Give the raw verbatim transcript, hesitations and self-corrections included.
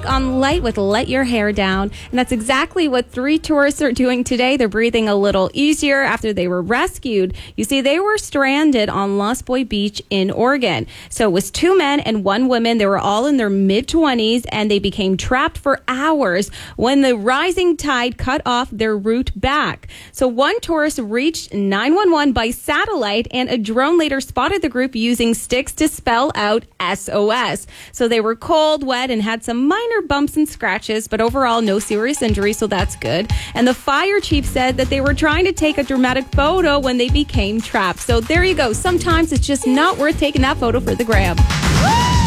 take on light with Let Your Hair Down. And that's exactly what three tourists are doing today. They're breathing a little easier after they were rescued. You see, they were stranded on Lost Boy Beach in Oregon. So it was two men and one woman. They were all in their mid-twenties, and they became trapped for hours when the rising tide cut off their route back. So one tourist reached nine one one by satellite, and a drone later spotted the group using sticks to spell out S O S. So they were cold, wet, and had some minor bumps and scratches, but overall no serious injuries, so that's good. And the fire chief said that they were trying to take a dramatic photo when they became trapped. So there you go. Sometimes it's just not worth taking that photo for the gram.